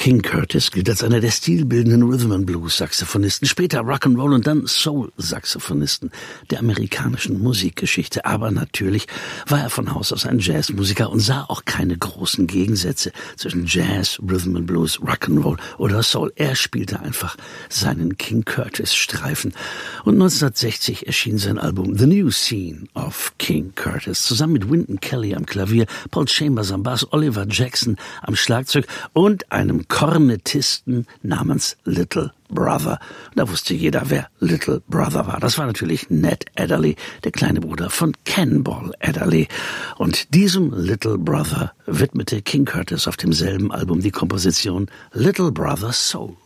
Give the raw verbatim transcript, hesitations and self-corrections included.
King Curtis gilt als einer der stilbildenden Rhythm and Blues Saxophonisten, später Rock'n'Roll und dann Soul Saxophonisten der amerikanischen Musikgeschichte. Aber natürlich war er von Haus aus ein Jazzmusiker und sah auch keine großen Gegensätze zwischen Jazz, Rhythm and Blues, Rock'n'Roll oder Soul. Er spielte einfach seinen King Curtis Streifen. Und neunzehnhundertsechzig erschien sein Album The New Scene of King Curtis, zusammen mit Wynton Kelly am Klavier, Paul Chambers am Bass, Oliver Jackson am Schlagzeug und einem Kornettisten namens Little Brother. Da wusste jeder, wer Little Brother war. Das war natürlich Ned Adderley, der kleine Bruder von Cannonball Adderley. Und diesem Little Brother widmete King Curtis auf demselben Album die Komposition Little Brother Soul.